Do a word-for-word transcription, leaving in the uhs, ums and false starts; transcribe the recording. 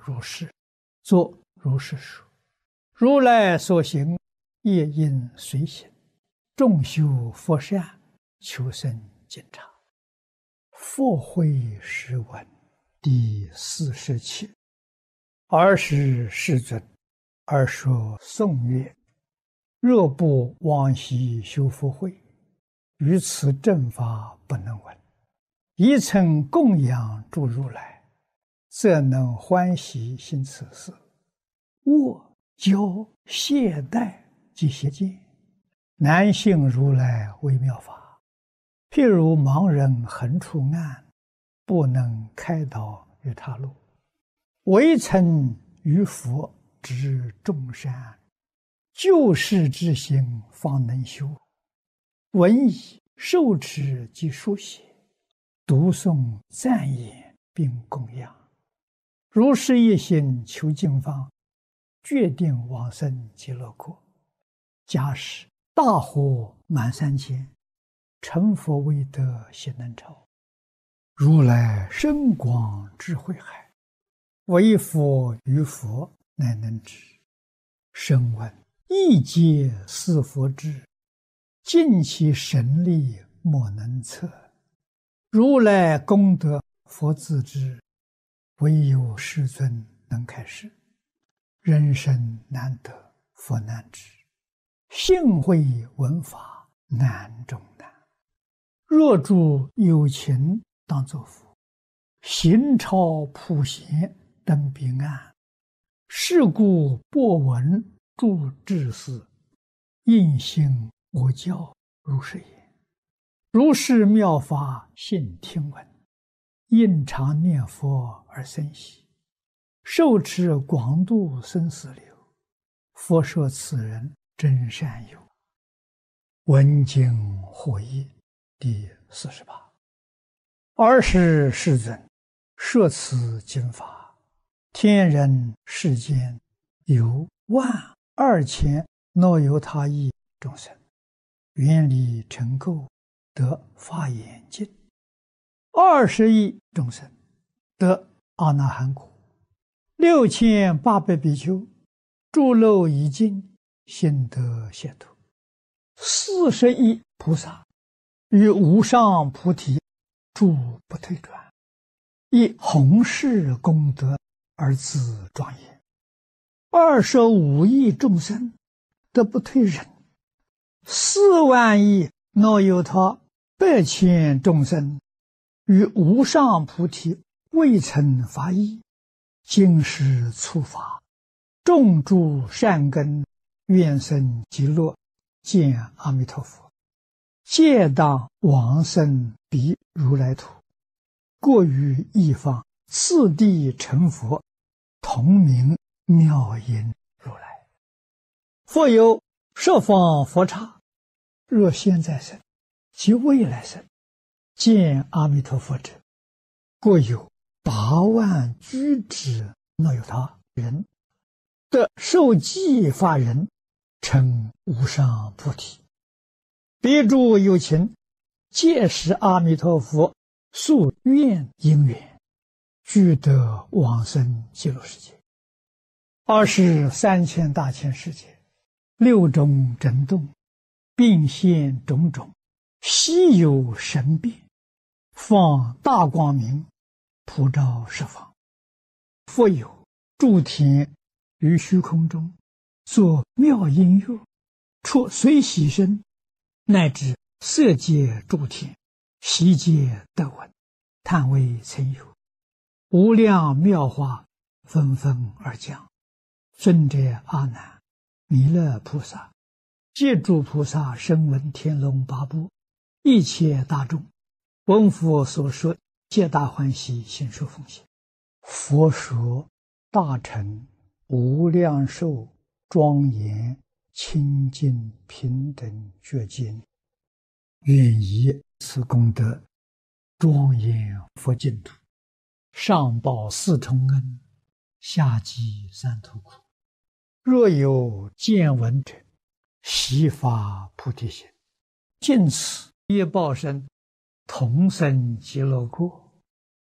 如是，作如是说。如来所行，业应随行。众修佛善，求生净察。佛会释文第四十七。尔时世尊，尔说颂曰：若不往昔修福慧，于此正法不能闻。一曾供养诸如来，则能欢喜行此事。握教懈怠及邪见，难信如来微妙法。譬如盲人横出暗，不能开导于他路。唯曾于佛知众善，救世之心方能修。闻已受持及书写，读诵赞言并供养。如是一心求净方，决定往生极乐国。假使大火满三千，成佛未得悉能超。如来深广智慧海，唯佛于佛乃能知。声闻一皆是佛智，尽其神力莫能测。如来功德佛自知，唯有世尊能开示。人生难得佛难知，信会闻法难中难。若诸有情当作佛，行超普贤登彼岸。是故播闻诸智士，应信我教如是言。如是妙法信听闻，应常念佛而生喜。受持广度生死流，佛说此人真善友。闻经获益第四十八。尔时世尊，说此经法，天人世间有万二千若由他亿众生，愿力成垢，得法眼净。二十亿众生得阿那含果。六千八百比丘诸漏已尽，心得解脱。四十亿菩萨于无上菩提诸不退转，以弘誓功德而自庄严。二十五亿众生得不退忍，四万亿若有他百千众生于无上菩提未曾发意，今世触法，种诸善根，愿生极乐，见阿弥陀佛，皆当往生彼如来土。过于一方，次第成佛，同名妙音如来。复有十方佛刹，若现在生及未来生，见阿弥陀佛者，过有八万居之若有他人，得受记法人，成无上菩提。彼诸有情，皆是阿弥陀佛宿愿因缘，俱得往生极乐世界。二十三千大千世界，六种震动，并现种种，稀有神变，放大光明，普照十方。复有诸天于虚空中，作妙音乐，出随喜声，乃至色界诸天，悉皆得闻，叹为曾有。无量妙话纷纷而讲。尊者阿难、弥勒菩萨、皆诸菩萨声闻天龙八部，一切大众，闻佛所说，皆大欢喜，心受奉献。佛说大乘无量寿庄严清净平等觉经，愿以此功德庄严佛净土，上报四重恩，下济三途苦。若有见闻者，悉发菩提心，尽此业报身，同生极乐国。